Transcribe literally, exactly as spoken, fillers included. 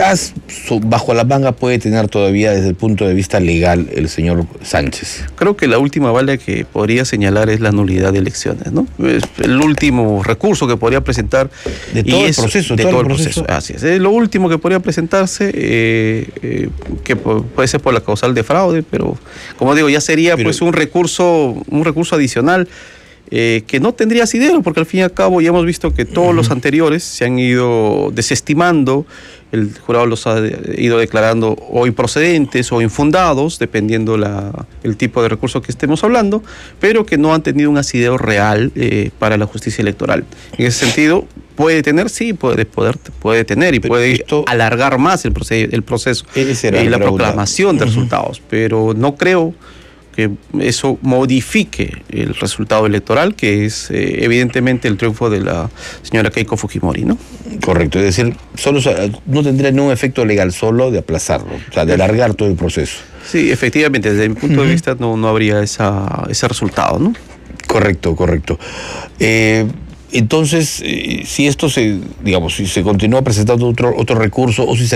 as bajo la manga puede tener todavía desde el punto de vista legal el señor Sánchez? Creo que la última bala que podría señalar es la nulidad de elecciones, ¿no? Es el último recurso que podría presentar. De todo el proceso. De todo el proceso, así es. Es lo último que podría presentarse, eh, eh, que puede ser por la causal de fraude, pero como digo, ya sería pero, pues un recurso, un recurso adicional. Eh, que no tendría asidero, porque al fin y al cabo ya hemos visto que todos uh-huh. los anteriores se han ido desestimando, el jurado los ha ido declarando o improcedentes o infundados, dependiendo la, el tipo de recurso que estemos hablando, pero que no han tenido un asidero real eh, para la justicia electoral. En ese sentido, puede tener, sí, puede, poder, puede tener y pero puede esto, alargar más el proceso, el proceso y eh, la, la proclamación de uh-huh. resultados, pero no creo que eso modifique el resultado electoral, que es eh, evidentemente el triunfo de la señora Keiko Fujimori, ¿no? Correcto, es decir, solo no tendría ningún efecto legal, solo de aplazarlo, o sea, de alargar todo el proceso. Sí, efectivamente, desde mi punto uh-huh. de vista no, no habría esa, ese resultado, ¿no? Correcto, correcto. Eh, entonces, eh, si esto se, digamos, si se continúa presentando otro, otro recurso o si se